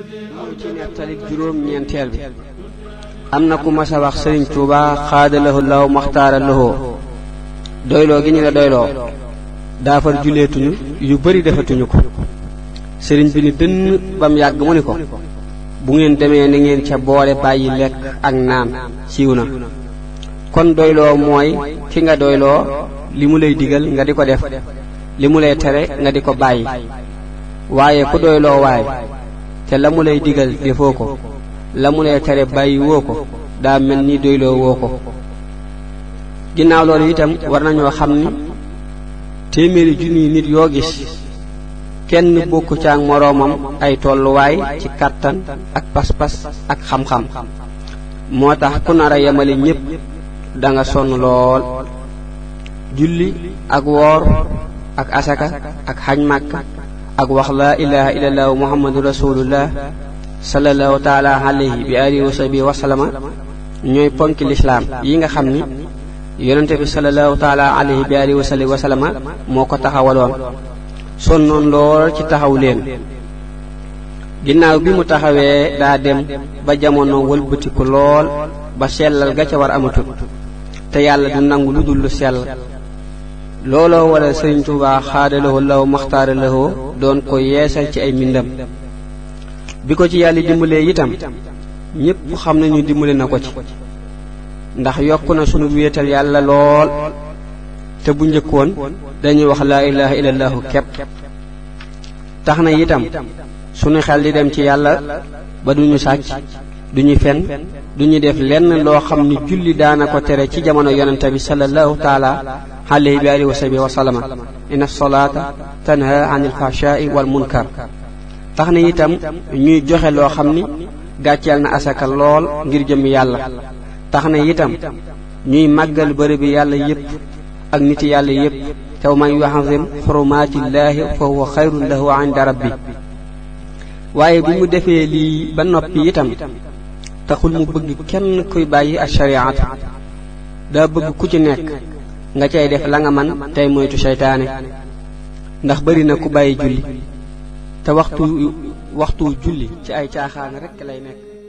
ñëw ci nettali juróom ñeenteel bi am na ku mas a wax Sëriñ Tuuba xaadalahu law maxtaara lahoo doyloo gi ñu la doyloo daafar juleetuñu yu bari defatuñu ko sëriñ bi ni dënn bam yàgg mu ni ko bu ngeen demee ni ngeen ca boole bàyyi lekk ak naan siiw na kon doyloo mooy ki nga doyloo li mu lay digal nga di ko def li mu lay tere nga di ko bàyyi waaye ku doyloo waay te la mu lay digal defoo ko la mu lay tere bàyyi woo ko daa mel ni doyloo woo ko ginnaaw loolu itam war nañoo xam ni téeméeri junniy nit yoo gis kenn bokku ca ak moroomam ay tolluwaay ci kàttan ak pas-pas ak xam-xam moo tax ku nar a yemale ñépp da nga sonn lool julli ak woor ak asaka ak xaj màkk ak wax laa ilaha illallah muhammadu rasulullah sallallahu taala alayhi bi alihi wa sahbihi wa sallama ñooy ponki lislaam yi nga xam ni yonente bi sallallahu taala alayhi bi alihi wa sahbihi wa sallama moo ko taxawaloon sonnoon lool ci taxaw leen ginnaaw bi mu taxawee daa dem ba jamono wëlbatiku lool ba sellal ga ca war amatul te yàlla du nangu lu dul lu sell looloo waral Sëriñ Tuubaa xaadalahoo law maxtaara lahoo doon ko yeesal ci ay mbindam bi ko ci yàlla dimbalee itam ñépp xam nañu dimbale na ko ci ndax yokk na sunu wéetal yàlla lool te bu njëkkoon dañuy wax laa ilaha illallahu kepp tax na itam sunu xel di dem ci yàlla ba duñu sàcc duñu fen duñu def lenn loo xam ni julli daana ko tere ci jamono yonente bi sallallahu taala alayhi bi alihi wa sahbihi wa sallama inna salaata tanha anil fahshaai wal munkar tax na itam ñuy joxe loo xam ni gàcceel na asaka lool ngir jëm yàlla tax na itam ñuy màggal bërëb yàlla yépp ak niti yàlla yépp te man yu'azzim xurumaatillaahi fa huwa xayrun lahu inda rabbi waaye bi mu defee lii ba noppi itam taxul mu bëgg kenn kuy bàyyi ak shariatu daa bëgg ku ci nekk nga cay def la nga man tey moytu seytaane ndax bari na ku bàyyi julli te waxtu julli ci ay caaxaan rekk lay nekk